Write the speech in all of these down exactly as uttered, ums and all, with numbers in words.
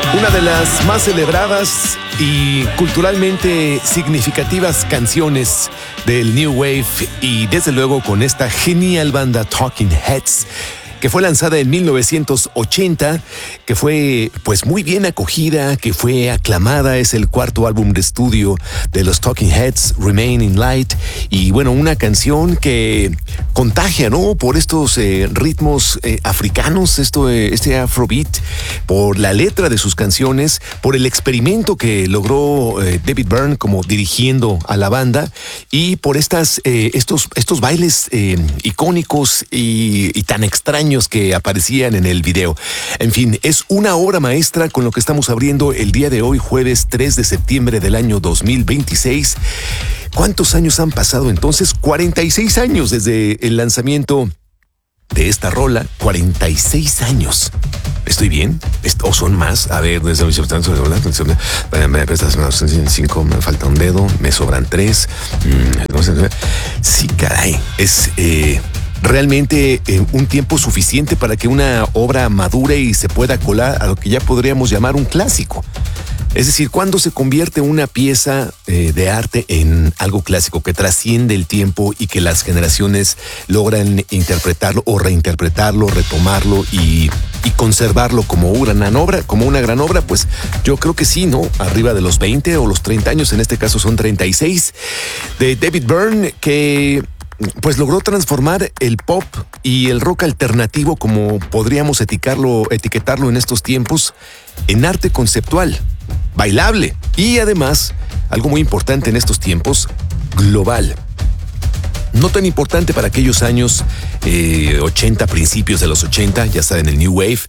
Una de las más celebradas y culturalmente significativas canciones del New Wave, y desde luego con esta genial banda Talking Heads, que fue lanzada en mil novecientos ochenta, que fue pues muy bien acogida, que fue aclamada. Es el cuarto álbum de estudio de los Talking Heads, Remain in Light, y bueno, una canción que contagia, ¿no? Por estos eh, ritmos eh, africanos, esto, eh, este afrobeat, por la letra de sus canciones, por el experimento que logró eh, David Byrne como dirigiendo a la banda, y por estas, eh, estos, estos bailes eh, icónicos y, y tan extraños que aparecían en el video. En fin, es una obra maestra con lo que estamos abriendo el día de hoy, jueves tres de septiembre del año dos mil veintiséis. ¿Cuántos años han pasado entonces? cuarenta y seis años desde el lanzamiento de esta rola. cuarenta y seis años. ¿Estoy bien? ¿O son más? A ver, desde cinco, me falta un dedo, me sobran tres. Sí, caray. Es eh, realmente eh, un tiempo suficiente para que una obra madure y se pueda colar a lo que ya podríamos llamar un clásico. Es decir, cuando se convierte una pieza eh, de arte en algo clásico que trasciende el tiempo y que las generaciones logran interpretarlo o reinterpretarlo, retomarlo y, y conservarlo como una gran obra, como una gran obra, pues yo creo que sí, ¿no? Arriba de los veinte o los treinta años, en este caso son treinta y seis, de David Byrne, que pues logró transformar el pop y el rock alternativo, como podríamos etiquetarlo, etiquetarlo en estos tiempos, en arte conceptual, bailable y además, algo muy importante en estos tiempos, global. No tan importante para aquellos años eh, ochenta, principios de los ochenta, ya saben, el New Wave,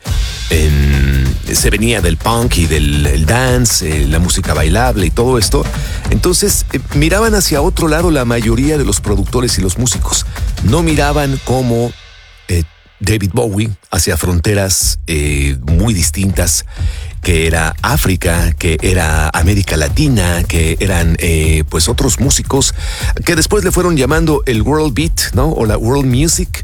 eh, se venía del punk y del el dance, eh, la música bailable y todo esto. Entonces eh, miraban hacia otro lado la mayoría de los productores y los músicos. No miraban como eh, David Bowie hacia fronteras eh, muy distintas, que era África, que era América Latina, que eran eh, pues otros músicos que después le fueron llamando el World Beat, ¿no? O la World Music,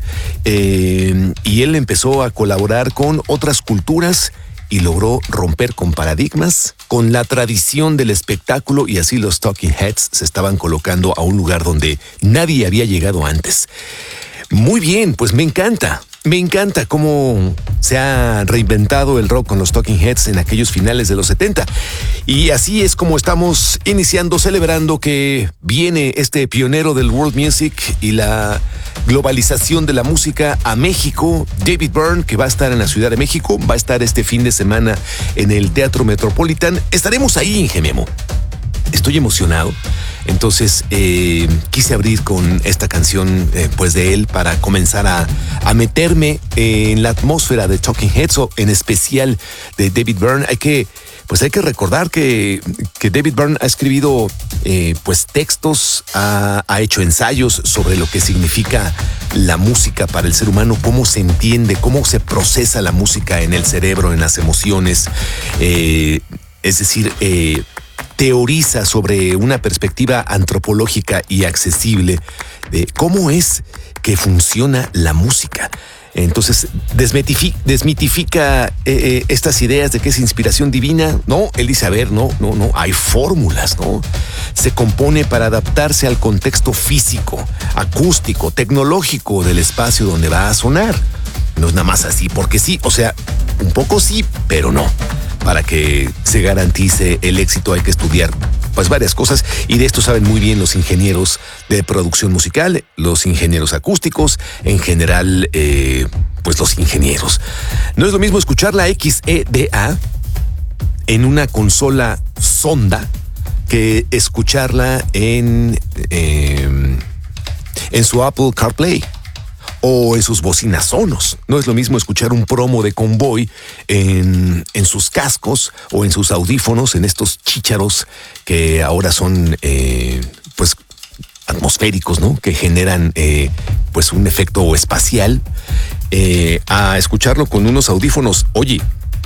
eh, y él empezó a colaborar con otras culturas y logró romper con paradigmas, con la tradición del espectáculo, y así los Talking Heads se estaban colocando a un lugar donde nadie había llegado antes. Muy bien, pues me encanta. Me encanta cómo se ha reinventado el rock con los Talking Heads en aquellos finales de los setenta. Y así es como estamos iniciando, celebrando que viene este pionero del world music y la globalización de la música a México, David Byrne, que va a estar en la Ciudad de México, va a estar este fin de semana en el Teatro Metropolitan. Estaremos ahí en Gememo. Estoy emocionado. Entonces eh, quise abrir con esta canción eh, pues de él para comenzar a, a meterme en la atmósfera de Talking Heads, o en especial de David Byrne. Hay que pues hay que recordar que, que David Byrne ha escribido eh, pues textos, ha, ha hecho ensayos sobre lo que significa la música para el ser humano, cómo se entiende, cómo se procesa la música en el cerebro, en las emociones. Eh, es decir, eh, teoriza sobre una perspectiva antropológica y accesible de cómo es que funciona la música. Entonces, desmitifica, desmitifica eh, eh, estas ideas de que es inspiración divina. No, él dice, a ver, no, no, no, hay fórmulas, ¿no? Se compone para adaptarse al contexto físico, acústico, tecnológico del espacio donde va a sonar. No es nada más así porque sí, o sea, un poco sí, pero no. Para que se garantice el éxito hay que estudiar pues varias cosas, y de esto saben muy bien los ingenieros de producción musical, los ingenieros acústicos, en general, eh, pues los ingenieros. No es lo mismo escuchar la X E D A en una consola sonda que escucharla en, eh, en su Apple CarPlay o en sus bocinas Sonos. No es lo mismo escuchar un promo de Convoy en, en sus cascos o en sus audífonos, en estos chícharos que ahora son eh, pues atmosféricos, ¿no? Que generan eh, pues un efecto espacial, eh, a escucharlo con unos audífonos, oye,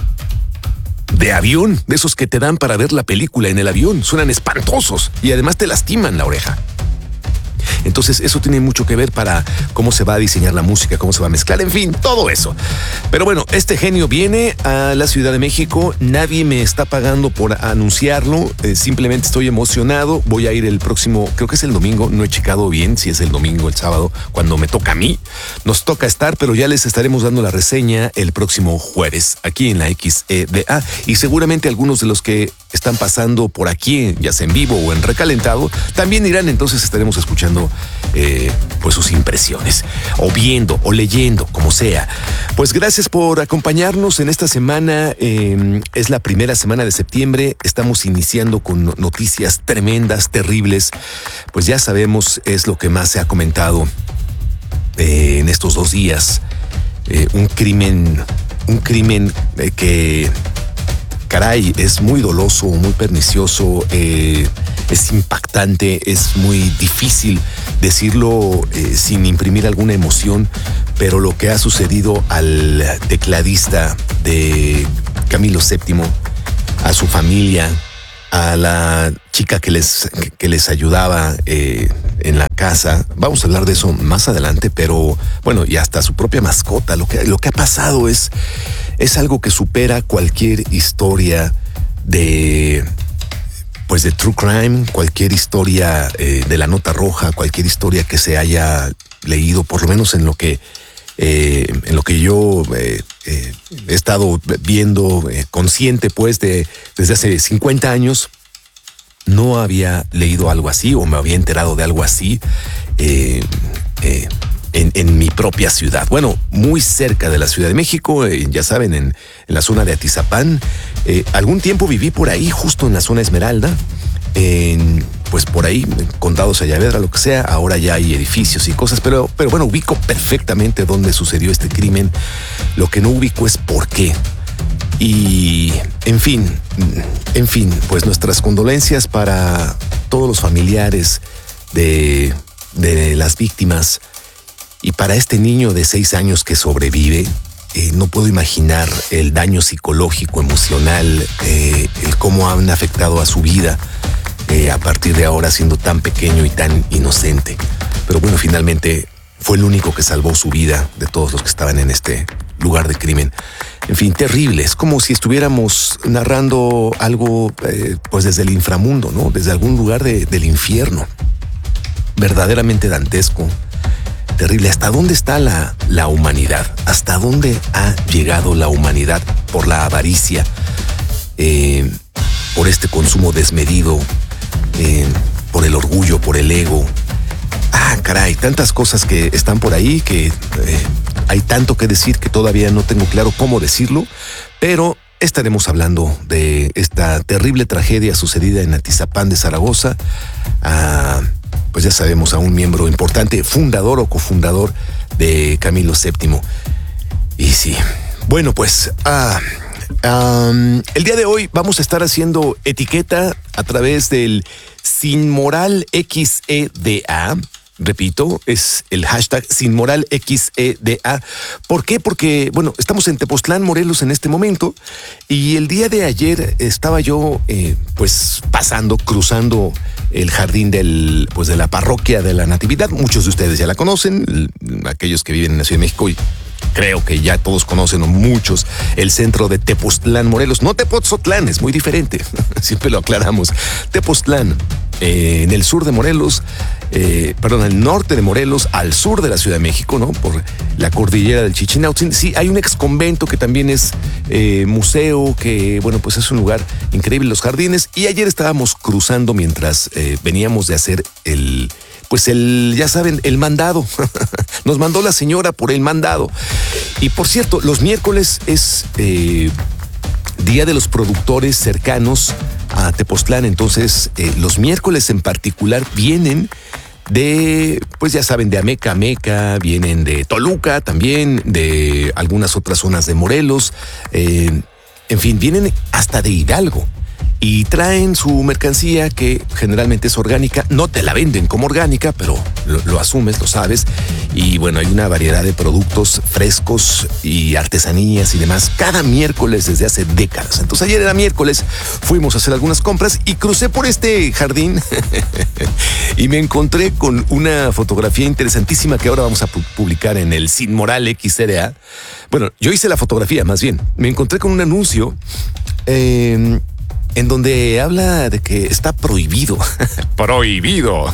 de avión, de esos que te dan para ver la película en el avión. Suenan espantosos y además te lastiman la oreja. Entonces eso tiene mucho que ver para cómo se va a diseñar la música, cómo se va a mezclar, en fin, todo eso. Pero bueno, este genio viene a la Ciudad de México, nadie me está pagando por anunciarlo, eh, simplemente estoy emocionado, voy a ir el próximo, creo que es el domingo, no he checado bien si es el domingo o el sábado, cuando me toca a mí, nos toca estar, pero ya les estaremos dando la reseña el próximo jueves, aquí en la X E D A, y seguramente algunos de los que están pasando por aquí, ya sea en vivo o en recalentado, también irán, entonces estaremos escuchando eh, pues sus impresiones, o viendo, o leyendo, como sea. Pues gracias por acompañarnos en esta semana, eh, es la primera semana de septiembre, estamos iniciando con noticias tremendas, terribles, pues ya sabemos, es lo que más se ha comentado eh, en estos dos días, eh, un crimen, un crimen eh, que... Caray, es muy doloso, muy pernicioso, eh, es impactante, es muy difícil decirlo eh, sin imprimir alguna emoción, pero lo que ha sucedido al tecladista de Camilo séptimo, a su familia, a la chica que les, que les ayudaba eh, en la casa, vamos a hablar de eso más adelante, pero bueno, y hasta su propia mascota, lo que, lo que ha pasado es... Es algo que supera cualquier historia de, pues de true crime, cualquier historia eh, de la nota roja, cualquier historia que se haya leído, por lo menos en lo que, eh, en lo que yo eh, eh, he estado viendo, eh, consciente pues de desde hace cincuenta años, no había leído algo así o me había enterado de algo así. Eh, eh, En, en mi propia ciudad. Bueno, muy cerca de la Ciudad de México, eh, ya saben, en, en la zona de Atizapán. Eh, algún tiempo viví por ahí, justo en la zona Esmeralda, en, pues por ahí, Condado Sayavedra, lo que sea. Ahora ya hay edificios y cosas, pero, pero bueno, ubico perfectamente dónde sucedió este crimen. Lo que no ubico es por qué. Y, en fin, en fin, pues nuestras condolencias para todos los familiares de, de las víctimas. Y para este niño de seis años que sobrevive, eh, no puedo imaginar el daño psicológico, emocional, eh, el cómo han afectado a su vida eh, a partir de ahora siendo tan pequeño y tan inocente. Pero bueno, finalmente fue el único que salvó su vida de todos los que estaban en este lugar de crimen. En fin, terrible. Es como si estuviéramos narrando algo eh, pues desde el inframundo, ¿no? Desde algún lugar de, del infierno. Verdaderamente dantesco. Terrible. ¿Hasta dónde está la, la humanidad? ¿Hasta dónde ha llegado la humanidad por la avaricia, eh, por este consumo desmedido, eh, por el orgullo, por el ego? Ah, caray, tantas cosas que están por ahí que eh, hay tanto que decir que todavía no tengo claro cómo decirlo, pero estaremos hablando de esta terrible tragedia sucedida en Atizapán de Zaragoza. Ah, pues ya sabemos, a un miembro importante, fundador o cofundador de Camilo séptimo. Y sí, bueno, pues ah, um, el día de hoy vamos a estar haciendo etiqueta a través del Sin Moral X E D A. Repito, es el hashtag Sin Moral X E D A. ¿Por qué? Porque, bueno, estamos en Tepoztlán, Morelos en este momento, y el día de ayer estaba yo, eh, pues, pasando, cruzando el jardín del, pues, de la parroquia de la Natividad. Muchos de ustedes ya la conocen, aquellos que viven en la Ciudad de México, y creo que ya todos conocen, o muchos, el centro de Tepoztlán, Morelos. No Tepoztlán, es muy diferente, siempre lo aclaramos. Tepoztlán, eh, en el sur de Morelos, eh, perdón, al norte de Morelos, al sur de la Ciudad de México, ¿no? Por la cordillera del Chichinautzin. Sí, hay un ex convento que también es eh, museo, que, bueno, pues es un lugar increíble, los jardines. Y ayer estábamos cruzando mientras eh, veníamos de hacer el... Pues el, ya saben, el mandado. Nos mandó la señora por el mandado. Y por cierto, los miércoles es eh, Día de los Productores cercanos a Tepoztlán. Entonces, eh, los miércoles en particular vienen de, pues ya saben, de Ameca, Ameca, vienen de Toluca también, de algunas otras zonas de Morelos. Eh, en fin, vienen hasta de Hidalgo. y traen su mercancía que generalmente es orgánica. No te la venden como orgánica, pero lo, lo asumes, lo sabes. Y bueno, hay una variedad de productos frescos y artesanías y demás cada miércoles desde hace décadas. Entonces ayer era miércoles, fuimos a hacer algunas compras y crucé por este jardín y me encontré con una fotografía interesantísima que ahora vamos a publicar en el Sin Moral X C D A. Bueno, yo hice la fotografía más bien. Me encontré con un anuncio eh, en donde habla de que está prohibido, prohibido,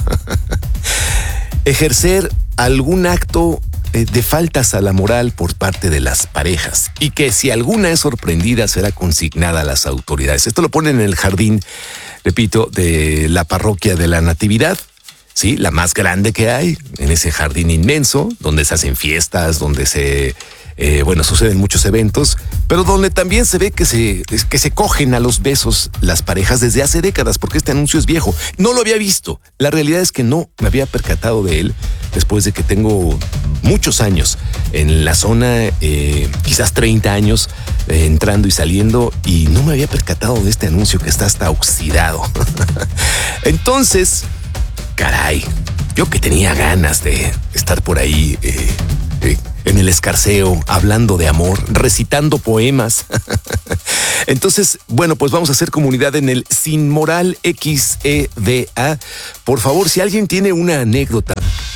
ejercer algún acto de faltas a la moral por parte de las parejas y que si alguna es sorprendida será consignada a las autoridades. Esto lo ponen en el jardín, repito, de la parroquia de la Natividad, sí, la más grande que hay, en ese jardín inmenso, donde se hacen fiestas, donde se... Eh, bueno, suceden muchos eventos, pero donde también se ve que se, que se cogen a los besos las parejas desde hace décadas, porque este anuncio es viejo. No lo había visto. La realidad es que no me había percatado de él después de que tengo muchos años en la zona, eh, quizás treinta años, eh, entrando y saliendo, y no me había percatado de este anuncio que está hasta oxidado. Entonces, caray, yo que tenía ganas de estar por ahí, eh, eh, en el escarceo, hablando de amor, recitando poemas. Entonces, bueno, pues vamos a hacer comunidad en el Sin Moral X E D A. Por favor, si alguien tiene una anécdota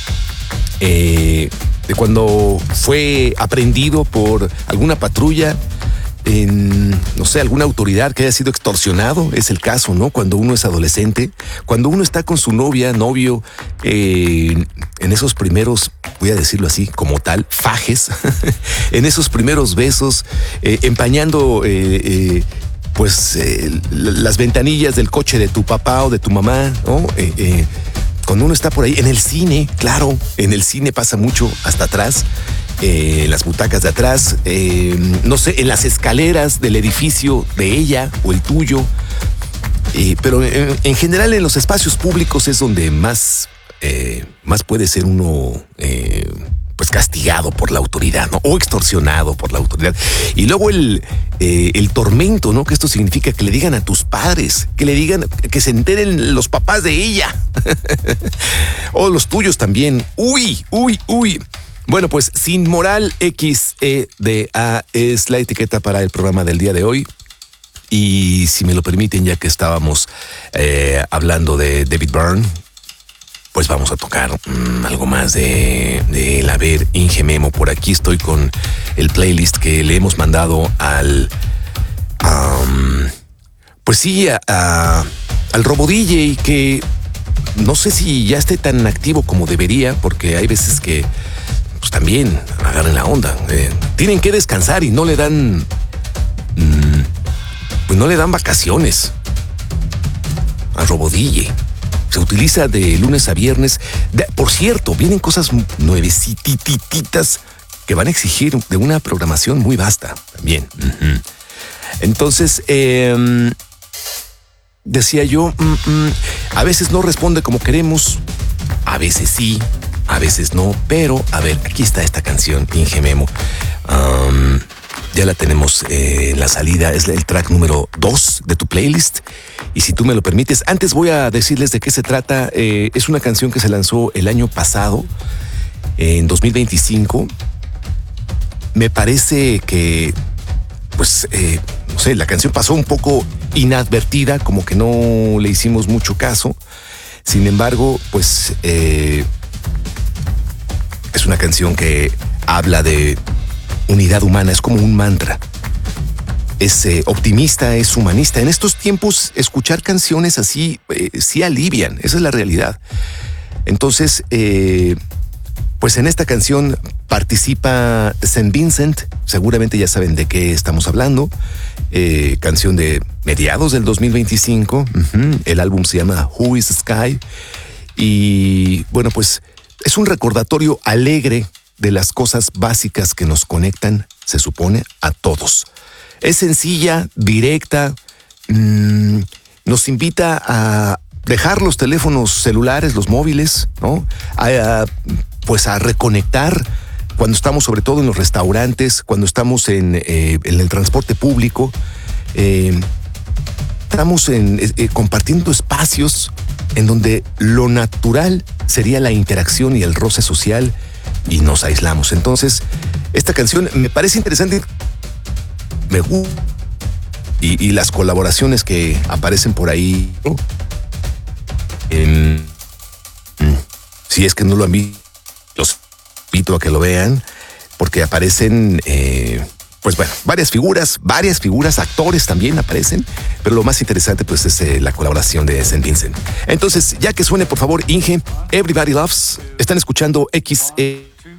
eh, de cuando fue aprendido por alguna patrulla, en, no sé, alguna autoridad que haya sido extorsionado, es el caso, ¿no? Cuando uno es adolescente, cuando uno está con su novia, novio, eh, en esos primeros, voy a decirlo así, como tal, fajes, en esos primeros besos, eh, empañando, eh, eh, pues, eh, las ventanillas del coche de tu papá o de tu mamá, ¿no? Eh, eh, cuando uno está por ahí, en el cine, claro, en el cine pasa mucho hasta atrás. Eh, en las butacas de atrás, eh, no sé, en las escaleras del edificio de ella o el tuyo, eh, pero en, en general en los espacios públicos es donde más, eh, más puede ser uno eh, pues castigado por la autoridad, ¿no? O extorsionado por la autoridad. Y luego el, eh, el tormento, ¿no? Que esto significa que le digan a tus padres, que le digan, que se enteren los papás de ella o los tuyos también. Uy, uy, uy. Bueno, pues Sin Moral X E D A es la etiqueta para el programa del día de hoy. Y si me lo permiten, ya que estábamos eh, hablando de David Byrne, pues vamos a tocar mmm, algo más de, de él. A ver, Inge Memo, por aquí estoy con el playlist que le hemos mandado al... Um, pues sí, a, a, al Robo D J, que no sé si ya esté tan activo como debería, porque hay veces que pues también agarren la onda. Eh, tienen que descansar y no le dan, mmm, pues no le dan vacaciones a Robo D J. Se utiliza de lunes a viernes. De, por cierto, vienen cosas nuevecititas que van a exigir de una programación muy vasta también. Uh-huh. Entonces, eh, decía yo, mm, mm, a veces no responde como queremos, a veces sí, a veces no, pero a ver, aquí está esta canción, Inge Memo. Um, ya la tenemos eh, en la salida, es el track número dos de tu playlist. Y si tú me lo permites, antes voy a decirles de qué se trata. Eh, es una canción que se lanzó el año pasado, en dos mil veinticinco. Me parece que, pues, eh, no sé, la canción pasó un poco inadvertida, como que no le hicimos mucho caso. Sin embargo, pues, eh, es una canción que habla de unidad humana, es como un mantra. Es eh, optimista, es humanista. En estos tiempos, escuchar canciones así eh, sí alivian, esa es la realidad. Entonces, eh, pues en esta canción participa Saint Vincent, seguramente ya saben de qué estamos hablando. Eh, canción de mediados del dos mil veinticinco, uh-huh. El álbum se llama Who is Sky. Y bueno, pues es un recordatorio alegre de las cosas básicas que nos conectan, se supone, a todos. Es sencilla, directa, mmm, nos invita a dejar los teléfonos celulares, los móviles, ¿no? A, a, pues a reconectar cuando estamos, sobre todo en los restaurantes, cuando estamos en, eh, en el transporte público. Eh, estamos en, eh, compartiendo espacios en donde lo natural sería la interacción y el roce social y nos aislamos. Entonces, esta canción me parece interesante, me gusta, y, y las colaboraciones que aparecen por ahí, en, si es que no lo han visto, los invito a que lo vean, porque aparecen, eh, pues bueno, varias figuras, varias figuras, actores también aparecen, pero lo más interesante pues es eh, la colaboración de Saint Vincent. Entonces, ya que suene por favor Inge, Everybody Loves, están escuchando X E